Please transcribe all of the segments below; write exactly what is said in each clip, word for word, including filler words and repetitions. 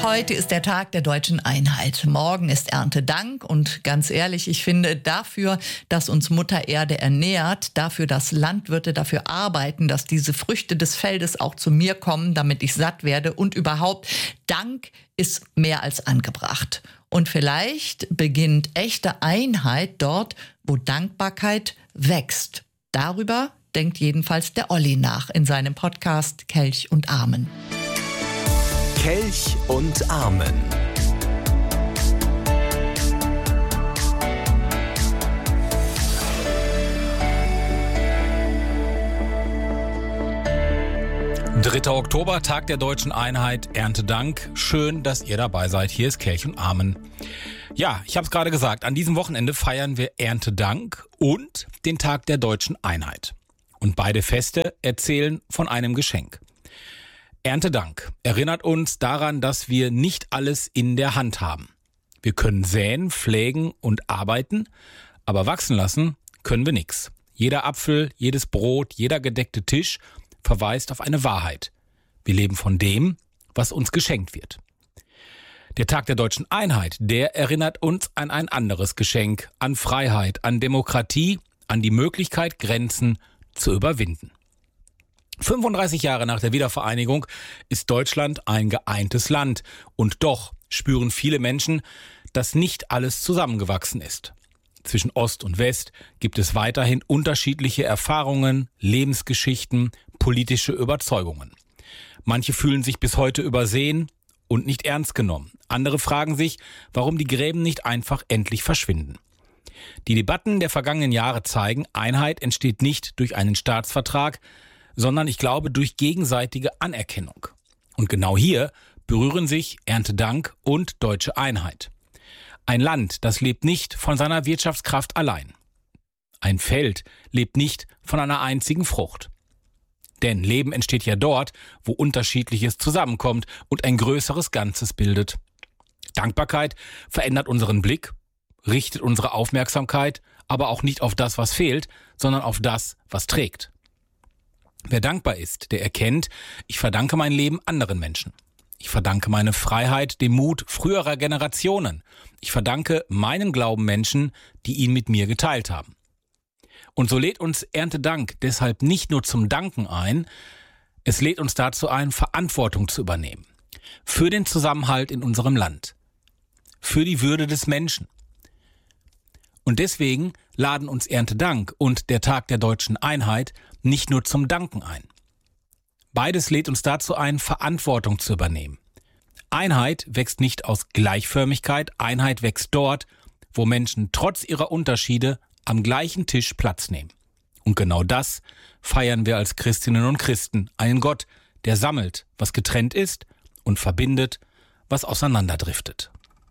Heute ist der Tag der deutschen Einheit. Morgen ist Erntedank und ganz ehrlich, ich finde dafür, dass uns Mutter Erde ernährt, dafür, dass Landwirte dafür arbeiten, dass diese Früchte des Feldes auch zu mir kommen, damit ich satt werde und überhaupt, Dank ist mehr als angebracht. Und vielleicht beginnt echte Einheit dort, wo Dankbarkeit wächst. Darüber denkt jedenfalls der Olli nach in seinem Podcast Kelch und Amen. Kelch und Amen. dritter Oktober, Tag der deutschen Einheit, Erntedank. Schön, dass ihr dabei seid. Hier ist Kelch und Amen. Ja, ich habe es gerade gesagt, an diesem Wochenende feiern wir Erntedank und den Tag der deutschen Einheit. Und beide Feste erzählen von einem Geschenk. Erntedank erinnert uns daran, dass wir nicht alles in der Hand haben. Wir können säen, pflegen und arbeiten, aber wachsen lassen können wir nichts. Jeder Apfel, jedes Brot, jeder gedeckte Tisch verweist auf eine Wahrheit. Wir leben von dem, was uns geschenkt wird. Der Tag der deutschen Einheit, der erinnert uns an ein anderes Geschenk, an Freiheit, an Demokratie, an die Möglichkeit, Grenzen zu überwinden. fünfunddreißig Jahre nach der Wiedervereinigung ist Deutschland ein geeintes Land. Und doch spüren viele Menschen, dass nicht alles zusammengewachsen ist. Zwischen Ost und West gibt es weiterhin unterschiedliche Erfahrungen, Lebensgeschichten, politische Überzeugungen. Manche fühlen sich bis heute übersehen und nicht ernst genommen. Andere fragen sich, warum die Gräben nicht einfach endlich verschwinden. Die Debatten der vergangenen Jahre zeigen, Einheit entsteht nicht durch einen Staatsvertrag, sondern ich glaube durch gegenseitige Anerkennung. Und genau hier berühren sich Erntedank und deutsche Einheit. Ein Land, das lebt nicht von seiner Wirtschaftskraft allein. Ein Feld lebt nicht von einer einzigen Frucht. Denn Leben entsteht ja dort, wo Unterschiedliches zusammenkommt und ein größeres Ganzes bildet. Dankbarkeit verändert unseren Blick, richtet unsere Aufmerksamkeit, aber auch nicht auf das, was fehlt, sondern auf das, was trägt. Wer dankbar ist, der erkennt, ich verdanke mein Leben anderen Menschen. Ich verdanke meine Freiheit dem Mut früherer Generationen. Ich verdanke meinen Glauben Menschen, die ihn mit mir geteilt haben. Und so lädt uns Erntedank deshalb nicht nur zum Danken ein, es lädt uns dazu ein, Verantwortung zu übernehmen. Für den Zusammenhalt in unserem Land. Für die Würde des Menschen. Und deswegen laden uns Erntedank und der Tag der deutschen Einheit nicht nur zum Danken ein. Beides lädt uns dazu ein, Verantwortung zu übernehmen. Einheit wächst nicht aus Gleichförmigkeit, Einheit wächst dort, wo Menschen trotz ihrer Unterschiede am gleichen Tisch Platz nehmen. Und genau das feiern wir als Christinnen und Christen, einen Gott, der sammelt, was getrennt ist und verbindet, was auseinanderdriftet.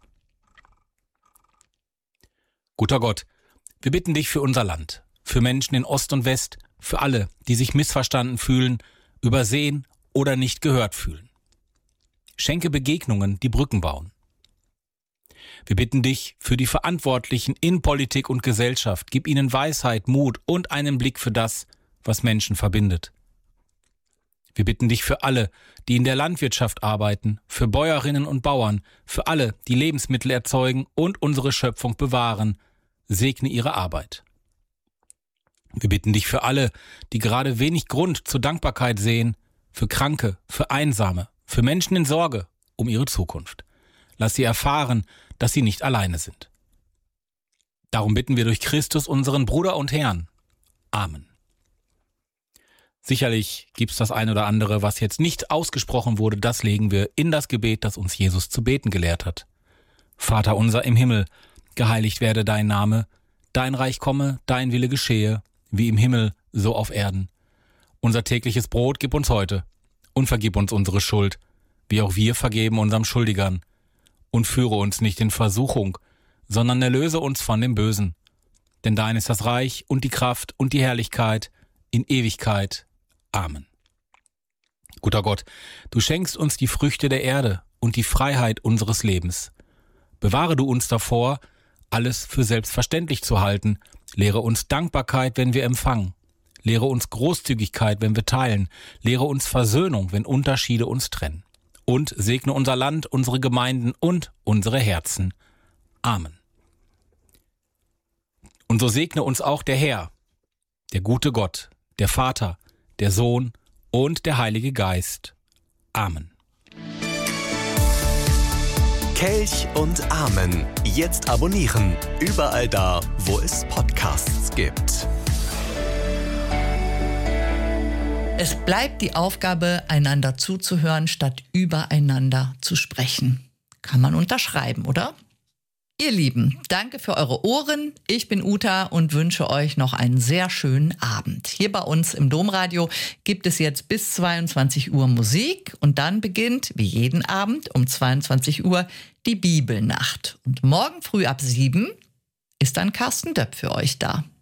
Guter Gott, wir bitten dich für unser Land, für Menschen in Ost und West, für alle, die sich missverstanden fühlen, übersehen oder nicht gehört fühlen. Schenke Begegnungen, die Brücken bauen. Wir bitten dich für die Verantwortlichen in Politik und Gesellschaft, gib ihnen Weisheit, Mut und einen Blick für das, was Menschen verbindet. Wir bitten dich für alle, die in der Landwirtschaft arbeiten, für Bäuerinnen und Bauern, für alle, die Lebensmittel erzeugen und unsere Schöpfung bewahren, segne ihre Arbeit. Wir bitten dich für alle, die gerade wenig Grund zur Dankbarkeit sehen, für Kranke, für Einsame, für Menschen in Sorge um ihre Zukunft. Lass sie erfahren, dass sie nicht alleine sind. Darum bitten wir durch Christus, unseren Bruder und Herrn. Amen. Sicherlich gibt's das ein oder andere, was jetzt nicht ausgesprochen wurde, das legen wir in das Gebet, das uns Jesus zu beten gelehrt hat. Vater unser im Himmel, geheiligt werde dein Name, dein Reich komme, dein Wille geschehe, wie im Himmel, so auf Erden. Unser tägliches Brot gib uns heute und vergib uns unsere Schuld, wie auch wir vergeben unserem Schuldigern. Und führe uns nicht in Versuchung, sondern erlöse uns von dem Bösen. Denn dein ist das Reich und die Kraft und die Herrlichkeit in Ewigkeit. Amen. Guter Gott, du schenkst uns die Früchte der Erde und die Freiheit unseres Lebens. Bewahre du uns davor, alles für selbstverständlich zu halten. Lehre uns Dankbarkeit, wenn wir empfangen. Lehre uns Großzügigkeit, wenn wir teilen. Lehre uns Versöhnung, wenn Unterschiede uns trennen. und segne unser Land, unsere Gemeinden und unsere Herzen. Amen. Und so segne uns auch der Herr, der gute Gott, der Vater, der Sohn und der Heilige Geist. Amen. Kelch und Amen. Jetzt abonnieren. Überall da, wo es Podcasts gibt. Es bleibt die Aufgabe, einander zuzuhören, statt übereinander zu sprechen. Kann man unterschreiben, oder? Ihr Lieben, danke für eure Ohren. Ich bin Uta und wünsche euch noch einen sehr schönen Abend. Hier bei uns im Domradio gibt es jetzt bis zweiundzwanzig Uhr Musik und dann beginnt, wie jeden Abend um zweiundzwanzig Uhr, die Bibelnacht. Und morgen früh ab sieben ist dann Carsten Döpp für euch da.